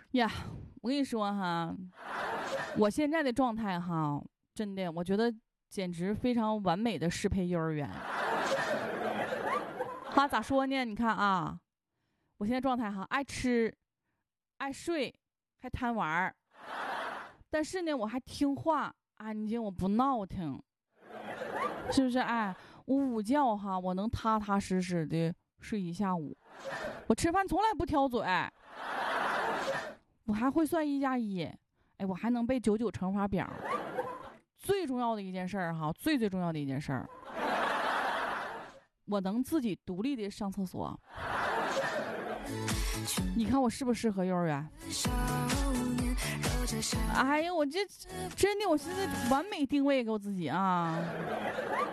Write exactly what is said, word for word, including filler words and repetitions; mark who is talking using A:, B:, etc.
A: 呀，我跟你说哈，我现在的状态哈，真的，我觉得简直非常完美的适配幼儿园。哈，咋说呢？你看啊，我现在状态哈，爱吃，爱睡，还贪玩儿，但是呢，我还听话，安静，我不闹腾，是不是？哎，我午觉哈，我能踏踏实实的睡一下午，我吃饭从来不挑嘴，我还会算一加一，哎，我还能背九九乘法表。最重要的一件事儿哈，最最重要的一件事儿，我能自己独立的上厕所。你看我适不适合幼儿园？哎呀，我这真的，我现在完美定位给我自己啊。